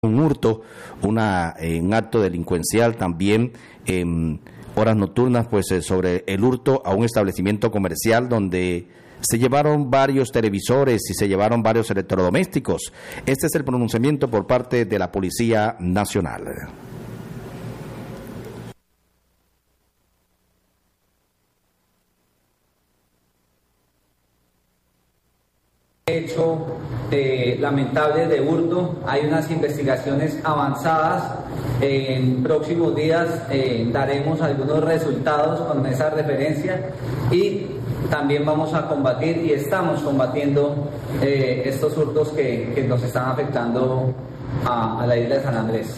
un hurto, un acto delincuencial también en horas nocturnas, pues sobre el hurto a un establecimiento comercial donde se llevaron varios televisores y se llevaron varios electrodomésticos. Este es el pronunciamiento por parte de la Policía Nacional. Hecho lamentable de hurto. Hay unas investigaciones avanzadas. En próximos días daremos algunos resultados con esa referencia y también vamos a combatir y estamos combatiendo estos hurtos que nos están afectando a la isla de San Andrés.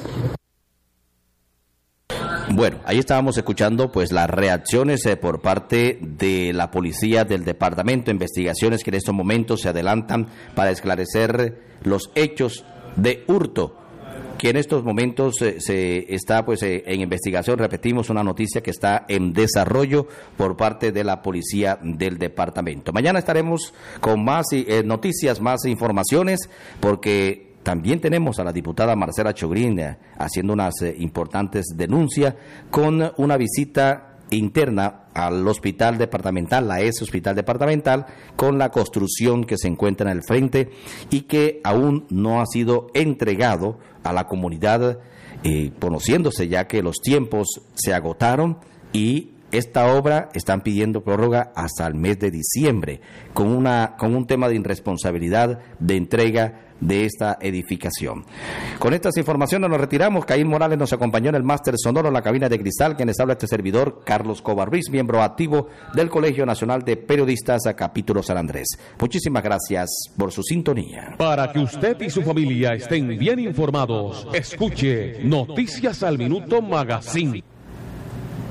Bueno, ahí estábamos escuchando pues las reacciones por parte de la policía del departamento, investigaciones que en estos momentos se adelantan para esclarecer los hechos de hurto, que en estos momentos se está pues en investigación. Repetimos, una noticia que está en desarrollo por parte de la policía del departamento. Mañana estaremos con más noticias, más informaciones, porque también tenemos a la diputada Marcela Chogrín haciendo unas importantes denuncias con una visita interna al hospital departamental, la hospital departamental, con la construcción que se encuentra en el frente y que aún no ha sido entregado a la comunidad, conociéndose ya que los tiempos se agotaron y esta obra están pidiendo prórroga hasta el mes de diciembre, con un tema de irresponsabilidad de entrega de esta edificación. Con estas informaciones nos retiramos. Caín Morales nos acompañó en el máster sonoro, en la cabina de cristal, quien les habla este servidor, Carlos Cobar Ruiz, miembro activo del Colegio Nacional de Periodistas a Capítulo San Andrés. Muchísimas gracias por su sintonía. Para que usted y su familia estén bien informados, escuche Noticias al Minuto Magazine.